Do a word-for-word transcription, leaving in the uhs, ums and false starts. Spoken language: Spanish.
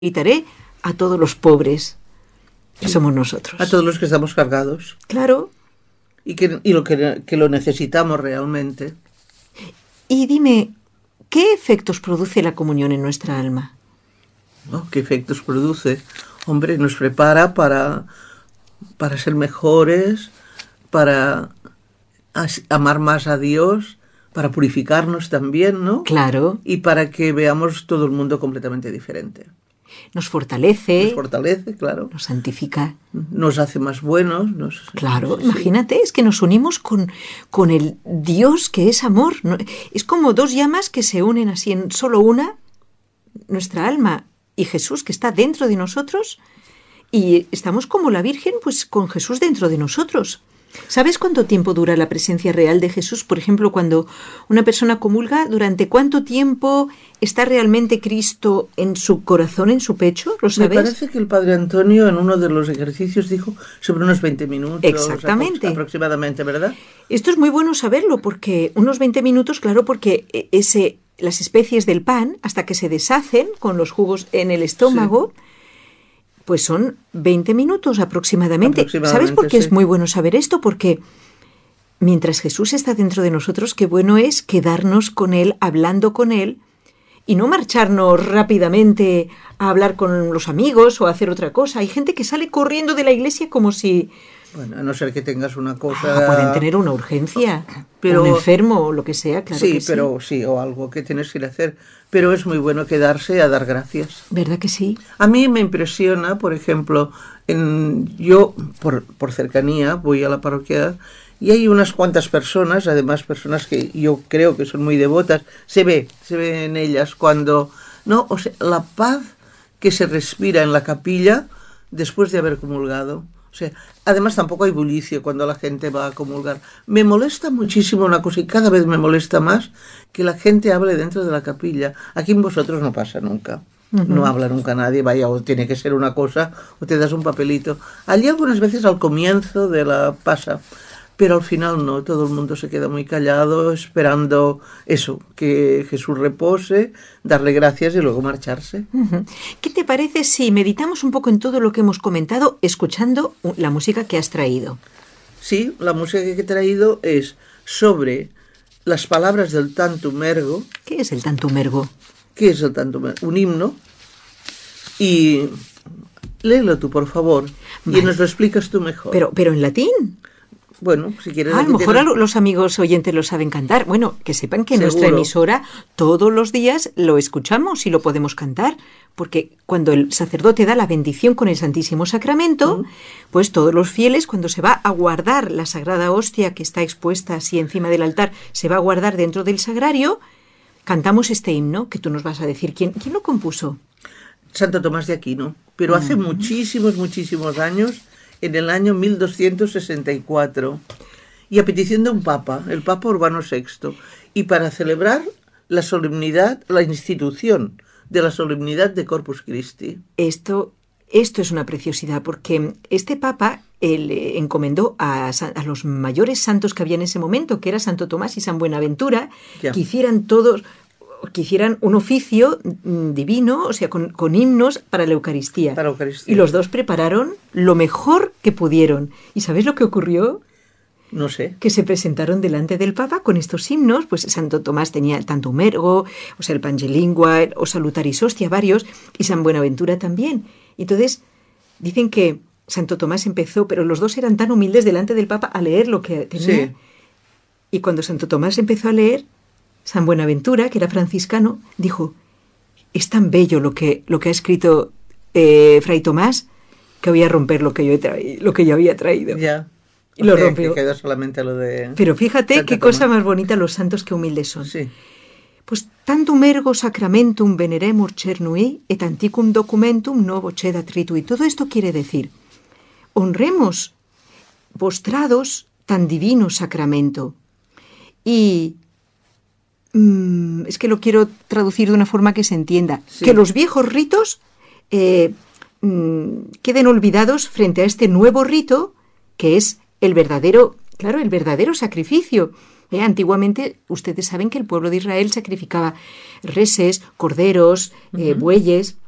Invitaré a todos los pobres, que somos nosotros. A todos los que estamos cargados. Claro. Y que, y lo que, que lo necesitamos realmente. Y dime, ¿qué efectos produce la comunión en nuestra alma? ¿No? ¿Qué efectos produce? Hombre, nos prepara para, para ser mejores, para as, amar más a Dios, para purificarnos también, ¿no? Claro. Y para que veamos todo el mundo completamente diferente. Nos fortalece. Nos fortalece, claro. Nos santifica. Nos hace más buenos. Nos, claro, sí, imagínate, sí. Es que nos unimos con, con el Dios que es amor. Es como dos llamas que se unen así en solo una, nuestra alma y Jesús que está dentro de nosotros, y estamos como la Virgen, pues con Jesús dentro de nosotros. ¿Sabes cuánto tiempo dura la presencia real de Jesús? Por ejemplo, cuando una persona comulga, ¿durante cuánto tiempo está realmente Cristo en su corazón, en su pecho? ¿Lo sabes? Me parece que el Padre Antonio en uno de los ejercicios dijo sobre unos veinte minutos. Exactamente. Aproximadamente, ¿verdad? Esto es muy bueno saberlo, porque unos veinte minutos, claro, porque ese, las especies del pan, hasta que se deshacen con los jugos en el estómago... Sí. Pues son veinte minutos aproximadamente. aproximadamente ¿Sabes por qué sí. es muy bueno saber esto? Porque mientras Jesús está dentro de nosotros, qué bueno es quedarnos con Él, hablando con Él, y no marcharnos rápidamente a hablar con los amigos o a hacer otra cosa. Hay gente que sale corriendo de la iglesia como si... Bueno, a no ser que tengas una cosa... Ah, pueden tener una urgencia, pero, un enfermo o lo que sea, claro sí, que sí. pero sí, o algo que tienes que ir a hacer. Pero es muy bueno quedarse a dar gracias. ¿Verdad que sí? A mí me impresiona, por ejemplo, en, yo por, por cercanía voy a la parroquia y hay unas cuantas personas, además personas que yo creo que son muy devotas, se ve, se ve en ellas cuando... no, o sea, la paz que se respira en la capilla después de haber comulgado. O sea, además tampoco hay bullicio cuando la gente va a comulgar. Me molesta muchísimo una cosa, y cada vez me molesta más, que la gente hable dentro de la capilla. Aquí en vosotros no pasa nunca. Uh-huh. No habla nunca nadie, vaya, o tiene que ser una cosa, o te das un papelito. Allí algunas veces al comienzo de la pasa, pero al final no, todo el mundo se queda muy callado, esperando eso, que Jesús repose, darle gracias y luego marcharse. Uh-huh. ¿Qué te parece si meditamos un poco en todo lo que hemos comentado, escuchando la música que has traído? Sí, la música que he traído es sobre las palabras del Tantum Ergo. ¿Qué es el Tantum Ergo? ¿Qué es el Tantum Ergo? Un himno. Y léelo tú, por favor, vale. Y nos lo explicas tú mejor. Pero, pero en latín. Bueno, si quieres... Ah, a lo mejor tienes... los amigos oyentes lo saben cantar. Bueno, que sepan que en nuestra emisora todos los días lo escuchamos y lo podemos cantar, porque cuando el sacerdote da la bendición con el Santísimo Sacramento, mm. pues todos los fieles, cuando se va a guardar la Sagrada Hostia que está expuesta así encima del altar, se va a guardar dentro del sagrario, cantamos este himno, que tú nos vas a decir. ¿Quién, quién lo compuso? Santo Tomás de Aquino, pero hace mm. muchísimos, muchísimos años... en el año mil doscientos sesenta y cuatro, y a petición de un papa, el Papa Urbano sexto, y para celebrar la solemnidad, la institución de la solemnidad de Corpus Christi. Esto, esto es una preciosidad, porque este papa él, eh, encomendó a, a los mayores santos que había en ese momento, que era Santo Tomás y San Buenaventura, ya. que hicieran todos... que hicieran un oficio divino, o sea, con, con himnos para la Eucaristía. Para la Eucaristía. Y los dos prepararon lo mejor que pudieron. ¿Y sabes lo que ocurrió? No sé. Que se presentaron delante del Papa con estos himnos, pues Santo Tomás tenía el Tantum Ergo, o sea, el Pangelingua, o Salutaris Hostia, varios, y San Buenaventura también. Y entonces, dicen que Santo Tomás empezó, pero los dos eran tan humildes delante del Papa a leer lo que tenía. Sí. Y cuando Santo Tomás empezó a leer, San Buenaventura, que era franciscano, dijo, es tan bello lo que, lo que ha escrito eh, Fray Tomás, que voy a romper lo que yo, he traído, lo que yo había traído. Ya. Y lo rompió. Que quedó solamente lo de... Pero fíjate Santa qué Tomás. Cosa más bonita los santos que humildes son. Sí. Pues tantum ergo sacramentum veneremur cernui et antiquum documentum novo cedat ritui. Todo esto quiere decir, honremos postrados tan divino sacramento. Y... Mm, es que lo quiero traducir de una forma que se entienda. Sí. Que los viejos ritos eh, mm, queden olvidados frente a este nuevo rito que es el verdadero, claro, el verdadero sacrificio. Eh, antiguamente, ustedes saben que el pueblo de Israel sacrificaba reses, corderos, eh, uh-huh. bueyes,